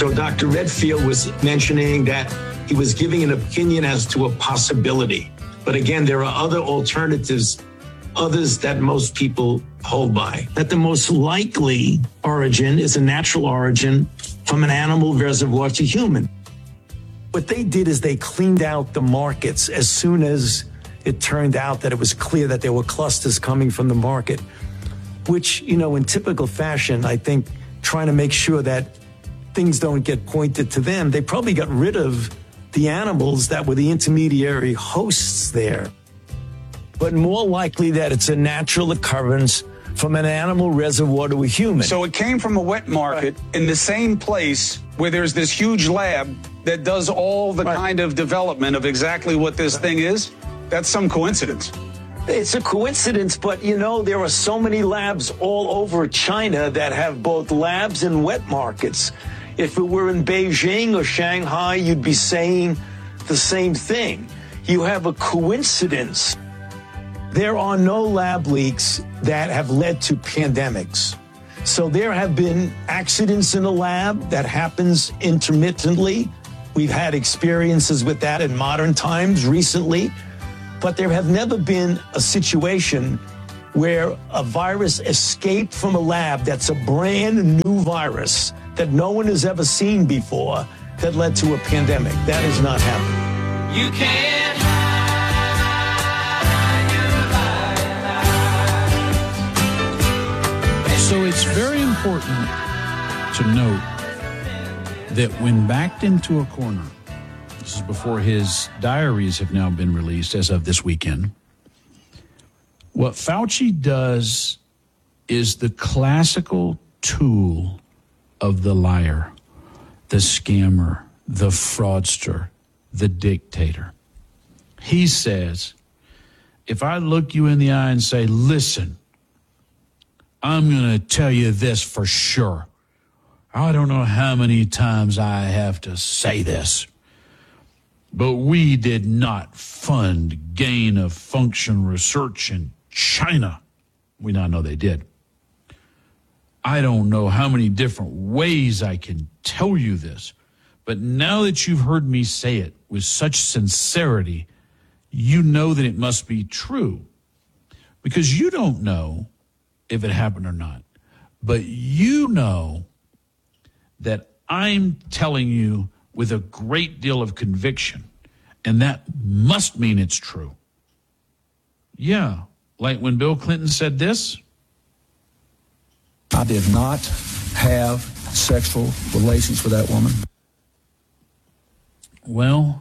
So Dr. Redfield was mentioning that he was giving an opinion as to a possibility. But again, there are other alternatives, others that most people hold by. That the most likely origin is a natural origin from an animal reservoir to human. What they did is they cleaned out the markets as soon as it turned out that it was clear that there were clusters coming from the market, which, in typical fashion, I think trying to make sure that things don't get pointed to them, they probably got rid of the animals that were the intermediary hosts there. But more likely that it's a natural occurrence from an animal reservoir to a human. So it came from a wet market in the same place where there's this huge lab that does all the kind of development of exactly what this thing is? That's some coincidence. It's a coincidence, but there are so many labs all over China that have both labs and wet markets. If it were in Beijing or Shanghai, you'd be saying the same thing. You have a coincidence. There are no lab leaks that have led to pandemics. So there have been accidents in the lab that happens intermittently. We've had experiences with that in modern times recently, but there have never been a situation where a virus escaped from a lab that's a brand new virus that no one has ever seen before that led to a pandemic. That has not happened. You can't hide your So it's very important to note that when backed into a corner, this is before his diaries have now been released as of this weekend, what Fauci does is the classical tool of the liar, the scammer, the fraudster, the dictator. He says, if I look you in the eye and say, listen, I'm going to tell you this for sure. I don't know how many times I have to say this, but we did not fund gain-of-function research in China. We now know they did. I don't know how many different ways I can tell you this, but now that you've heard me say it with such sincerity, you know that it must be true, because you don't know if it happened or not, but you know that I'm telling you with a great deal of conviction, and that must mean it's true. Yeah, like when Bill Clinton said this. I did not have sexual relations with that woman. Well,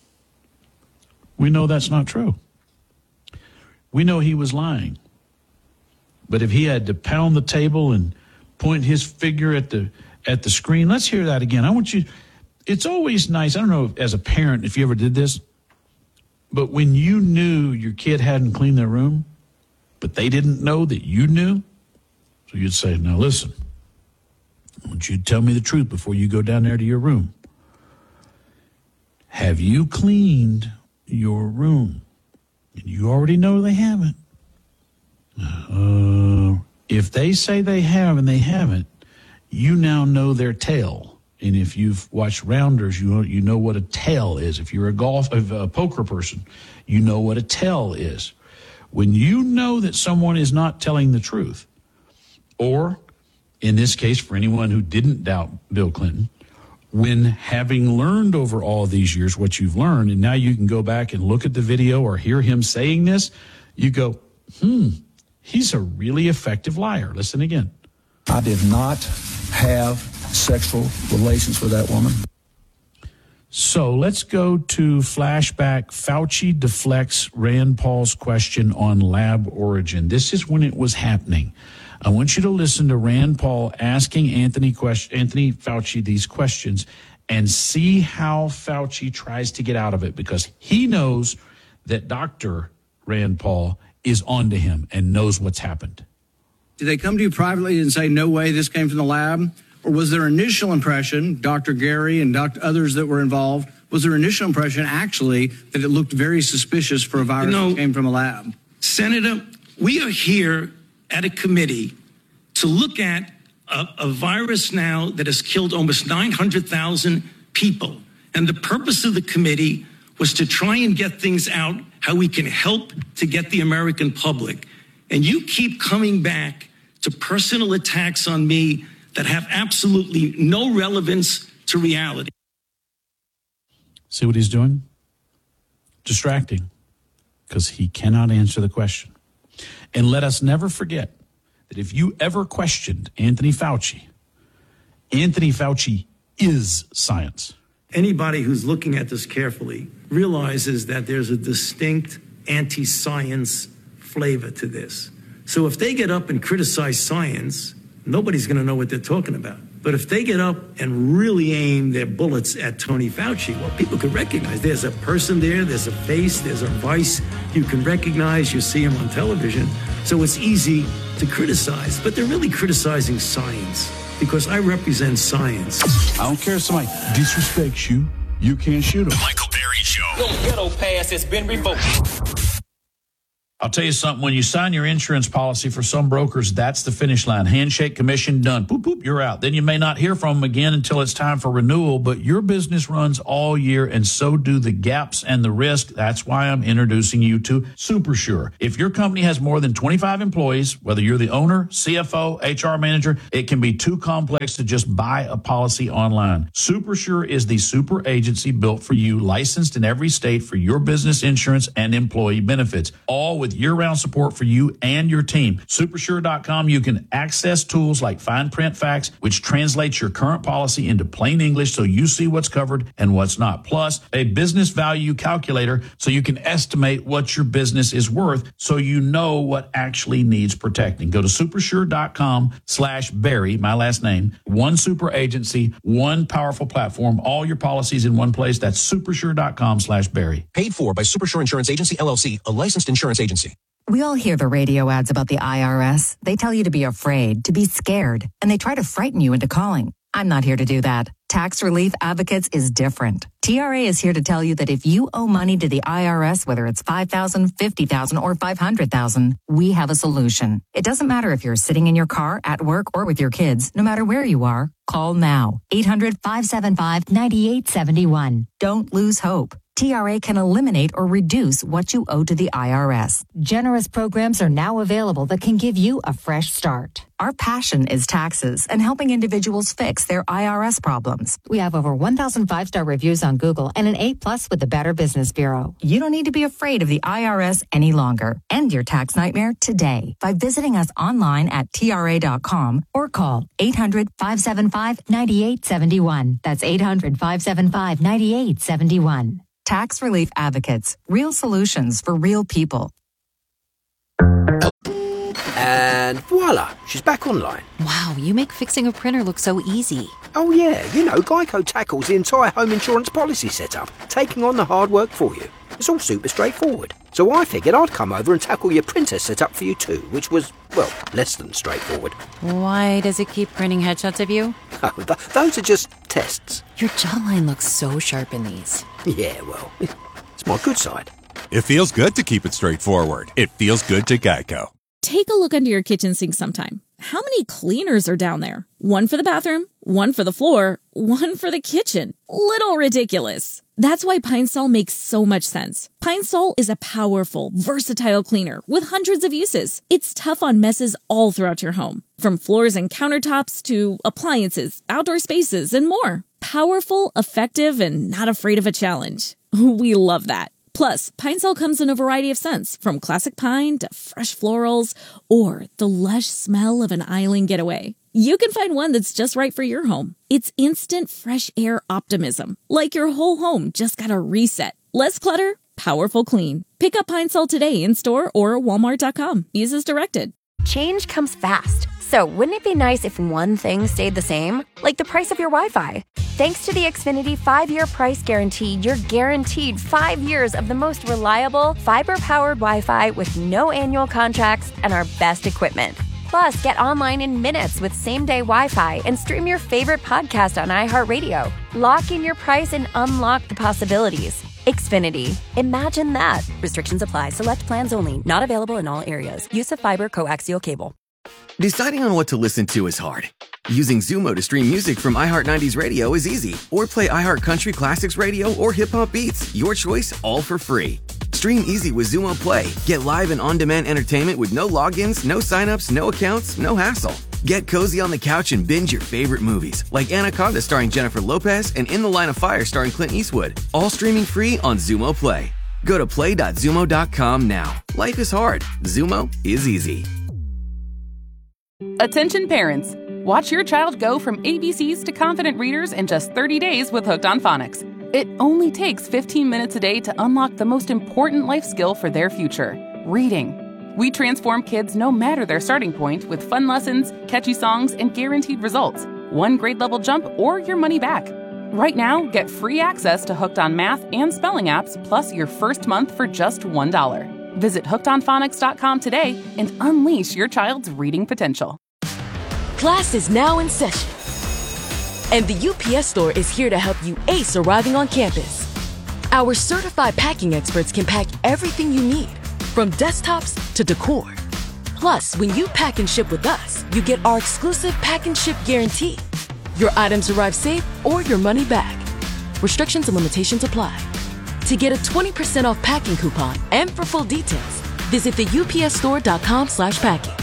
we know that's not true. We know he was lying. But if he had to pound the table and point his finger at the screen, let's hear that again. I want you, it's always nice, I don't know as a parent if you ever did this, but when you knew your kid hadn't cleaned their room, but they didn't know that you knew, so you'd say, now listen, I want you to tell me the truth before you go down there to your room. Have you cleaned your room? And you already know they haven't. If they say they have and they haven't, you now know their tale. And if you've watched Rounders, you know what a tale is. If you're a poker person, you know what a tale is. When you know that someone is not telling the truth, or in this case, for anyone who didn't doubt Bill Clinton, when having learned over all these years what you've learned, and now you can go back and look at the video or hear him saying this, you go, he's a really effective liar. Listen again. I did not have sexual relations with that woman. So let's go to flashback. Fauci deflects Rand Paul's question on lab origin. This is when it was happening. I want you to listen to Rand Paul asking Anthony Fauci these questions and see how Fauci tries to get out of it, because he knows that Dr. Rand Paul is onto him and knows what's happened. Did they come to you privately and say, no way, this came from the lab? Or was their initial impression, Dr. Gary and others that were involved, was their initial impression actually that it looked very suspicious for a virus that came from a lab? Senator, we are here at a committee to look at a virus now that has killed almost 900,000 people. And the purpose of the committee was to try and get things out, how we can help to get the American public. And you keep coming back to personal attacks on me that have absolutely no relevance to reality. See what he's doing? Distracting, because he cannot answer the question. And let us never forget that if you ever questioned Anthony Fauci is science. Anybody who's looking at this carefully realizes that there's a distinct anti-science flavor to this. So if they get up and criticize science, nobody's going to know what they're talking about. But if they get up and really aim their bullets at Tony Fauci, well, people could recognize there's a person there, there's a face, there's a voice you can recognize, you see him on television. So it's easy to criticize, but they're really criticizing science because I represent science. I don't care if somebody disrespects you, you can't shoot them. The Michael Perry Show. Your ghetto pass has been revoked. I'll tell you something. When you sign your insurance policy for some brokers, that's the finish line. Handshake, commission, done. Boop, boop, you're out. Then you may not hear from them again until it's time for renewal, but your business runs all year, and so do the gaps and the risk. That's why I'm introducing you to SuperSure. If your company has more than 25 employees, whether you're the owner, CFO, HR manager, it can be too complex to just buy a policy online. SuperSure is the super agency built for you, licensed in every state for your business insurance and employee benefits, all with year-round support for you and your team. Supersure.com, you can access tools like fine print facts, which translates your current policy into plain English so you see what's covered and what's not. Plus, a business value calculator so you can estimate what your business is worth so you know what actually needs protecting. Go to supersure.com/Barry, my last name. One super agency, one powerful platform, all your policies in one place. That's supersure.com/Barry. Paid for by Supersure Insurance Agency, LLC, a licensed insurance agency. We all hear the radio ads about the IRS. They tell you to be afraid, to be scared, and they try to frighten you into calling. I'm not here to do that. Tax Relief Advocates is different. TRA is here to tell you that if you owe money to the IRS, whether it's $5,000, $50,000, or $500,000, we have a solution. It doesn't matter if you're sitting in your car, at work, or with your kids. No matter where you are, call now. 800-575-9871. Don't lose hope. TRA can eliminate or reduce what you owe to the IRS. Generous programs are now available that can give you a fresh start. Our passion is taxes and helping individuals fix their IRS problems. We have over 1,000 five-star reviews on Google and an A+ with the Better Business Bureau. You don't need to be afraid of the IRS any longer. End your tax nightmare today by visiting us online at TRA.com or call 800-575-9871. That's 800-575-9871. Tax Relief Advocates. Real solutions for real people. And voila, she's back online. Wow, you make fixing a printer look so easy. Oh yeah, Geico tackles the entire home insurance policy setup, taking on the hard work for you. It's all super straightforward. So I figured I'd come over and tackle your printer setup for you too, which was, well, less than straightforward. Why does it keep printing headshots of you? Oh, those are just tests. Your jawline looks so sharp in these. Yeah, well, it's my good side. It feels good to keep it straightforward. It feels good to Geico. Take a look under your kitchen sink sometime. How many cleaners are down there? One for the bathroom, one for the floor, one for the kitchen. Little ridiculous. That's why Pine Sol makes so much sense. Pine Sol is a powerful, versatile cleaner with hundreds of uses. It's tough on messes all throughout your home, from floors and countertops to appliances, outdoor spaces, and more. Powerful, effective, and not afraid of a challenge. We love that. Plus, Pine Sol comes in a variety of scents, from classic pine to fresh florals or the lush smell of an island getaway. You can find one that's just right for your home. It's instant fresh air optimism, like your whole home just got a reset. Less clutter, powerful clean. Pick up Pine Sol today in store or Walmart.com. Use as directed. Change comes fast. So wouldn't it be nice if one thing stayed the same? Like the price of your Wi-Fi. Thanks to the Xfinity 5-year price guarantee, you're guaranteed 5 years of the most reliable, fiber-powered Wi-Fi with no annual contracts and our best equipment. Plus, get online in minutes with same-day Wi-Fi and stream your favorite podcast on iHeartRadio. Lock in your price and unlock the possibilities. Xfinity. Imagine that. Restrictions apply. Select plans only. Not available in all areas. Use of fiber coaxial cable. Deciding on what to listen to is hard. Using Zumo to stream music from iHeart 90s Radio is easy. Or play iHeart Country Classics Radio or Hip Hop Beats. Your choice, all for free. Stream easy with Zumo Play. Get live and on-demand entertainment with no logins, no signups, no accounts, no hassle. Get cozy on the couch and binge your favorite movies, like Anaconda starring Jennifer Lopez and In the Line of Fire starring Clint Eastwood. All streaming free on Zumo Play. Go to play.zumo.com now. Life is hard. Zumo is easy. Attention parents. Watch your child go from ABCs to confident readers in just 30 days with Hooked on Phonics. It only takes 15 minutes a day to unlock the most important life skill for their future, reading. We transform kids no matter their starting point with fun lessons, catchy songs, and guaranteed results. One grade level jump or your money back. Right now, get free access to Hooked on Math and Spelling apps, plus your first month for just $1. Visit hookedonphonics.com today and unleash your child's reading potential. Class is now in session, and the UPS Store is here to help you ace arriving on campus. Our certified packing experts can pack everything you need, from desktops to decor. Plus, when you pack and ship with us, you get our exclusive pack and ship guarantee. Your items arrive safe or your money back. Restrictions and limitations apply. To get a 20% off packing coupon and for full details, visit theupsstore.com/packing.